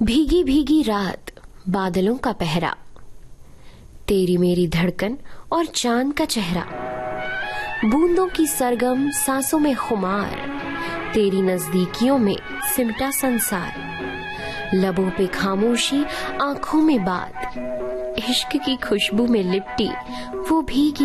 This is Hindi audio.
भीगी भीगी रात, बादलों का पहरा, तेरी मेरी धड़कन और चांद का चेहरा, बूंदों की सरगम सांसों में खुमार, तेरी नजदीकियों में सिमटा संसार, लबों पे खामोशी, आंखों में बात, इश्क की खुशबू में लिपटी वो भीगी